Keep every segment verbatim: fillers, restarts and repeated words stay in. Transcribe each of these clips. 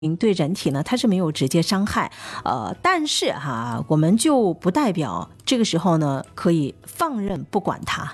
对人体呢它是没有直接伤害，呃，但是哈，我们就不代表这个时候呢可以放任不管它。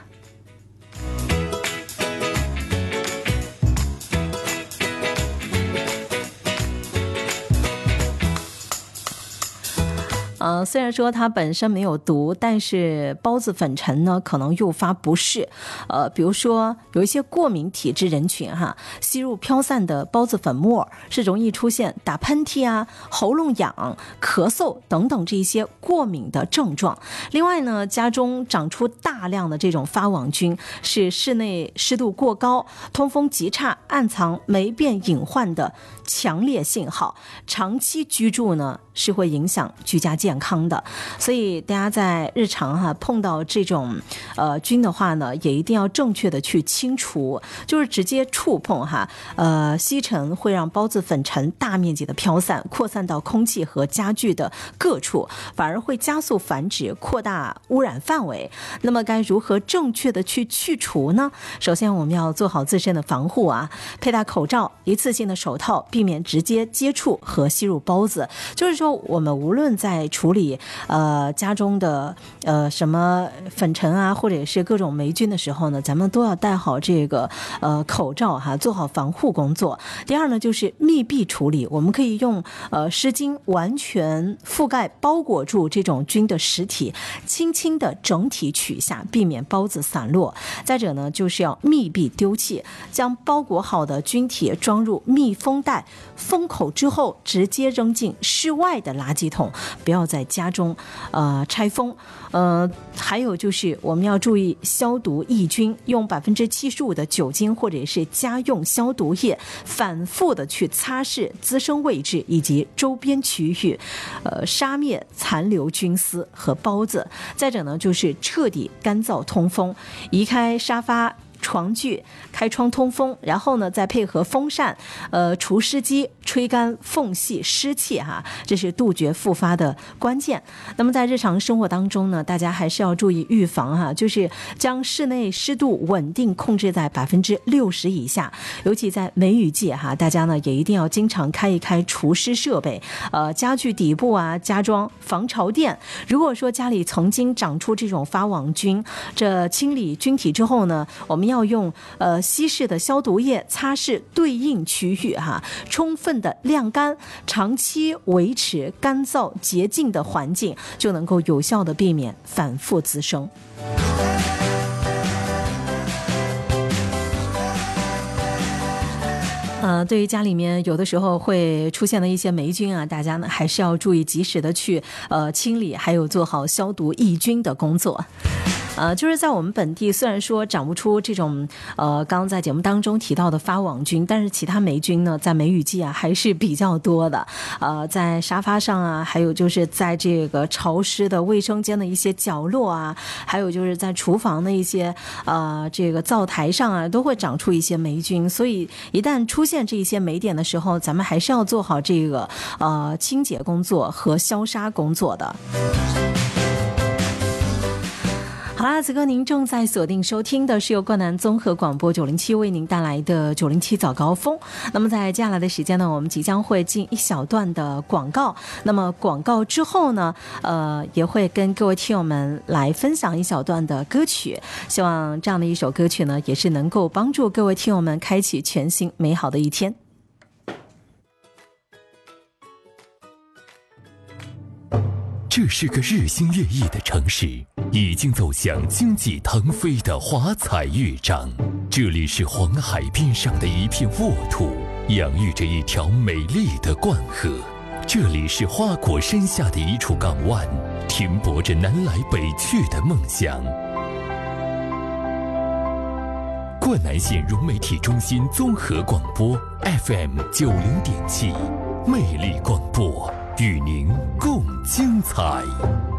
呃，虽然说它本身没有毒，但是孢子粉尘呢可能诱发不适。呃，比如说有一些过敏体质人群哈，吸入飘散的孢子粉末是容易出现打喷嚏啊、喉咙痒、咳嗽等等这些过敏的症状。另外呢，家中长出大量的这种发网菌，是室内湿度过高、通风极差、暗藏霉变隐患的强烈信号。长期居住呢是会影响居家健康的，所以大家在日常哈碰到这种呃菌的话呢，也一定要正确的去清除，就是直接触碰哈，呃吸尘会让孢子粉尘大面积的飘散，扩散到空气和家具的各处，反而会加速繁殖，扩大污染范围。那么该如何正确的去去除呢？首先我们要做好自身的防护啊，佩戴口罩、一次性的手套，避免直接接触和吸入孢子。就是说我们无论在处理呃家中的呃什么粉尘啊，或者是各种霉菌的时候呢，咱们都要戴好这个呃口罩哈，做好防护工作。第二呢，就是密闭处理，我们可以用呃湿巾完全覆盖包裹住这种菌的实体，轻轻的整体取下，避免孢子散落。再者呢，就是要密闭丢弃，将包裹好的菌体装入密封袋，封口之后直接扔进室外的垃圾桶，不要在家中呃拆封。呃，还有就是我们要注意消毒抑菌，用百分之七十五的酒精或者是家用消毒液，反复的去擦拭滋生位置以及周边区域，呃，杀灭残留菌丝和孢子。再者呢，就是彻底干燥通风，移开沙发、床具，开窗通风，然后呢再配合风扇、呃除湿机吹干缝隙湿气哈，这是杜绝复发的关键。那么在日常生活当中呢，大家还是要注意预防哈，就是将室内湿度稳定控制在百分之六十以下，尤其在梅雨季哈，大家呢也一定要经常开一开除湿设备，呃家具底部啊加装防潮垫。如果说家里曾经长出这种发网菌，这清理菌体之后呢，我们要用呃稀释的消毒液擦拭对应区域哈，充分的晾干，长期维持干燥洁净的环境，就能够有效的避免反复滋生。呃，对于家里面有的时候会出现的一些霉菌啊，大家呢还是要注意及时的去呃清理，还有做好消毒抑菌的工作。呃，就是在我们本地，虽然说长不出这种呃，刚刚在节目当中提到的发网菌，但是其他霉菌呢，在梅雨季啊还是比较多的。呃，在沙发上啊，还有就是在这个潮湿的卫生间的一些角落啊，还有就是在厨房的一些呃这个灶台上啊，都会长出一些霉菌。所以一旦出现这一些霉点的时候，咱们还是要做好这个呃清洁工作和消杀工作的。好啦，此刻您正在锁定收听的是由冠南综合广播九零七为您带来的九零七早高峰。那么在接下来的时间呢，我们即将会进一小段的广告。那么广告之后呢，呃，也会跟各位听友们来分享一小段的歌曲。希望这样的一首歌曲呢，也是能够帮助各位听友们开启全新美好的一天。 这是个日新月异的城市，已经走向经济腾飞的华彩乐章。这里是黄海边上的一片沃土，养育着一条美丽的灌河。这里是花果山下的一处港湾，停泊着南来北去的梦想。灌南县融媒体中心综合广播 F M 九零点七，魅力广播，与您共精彩。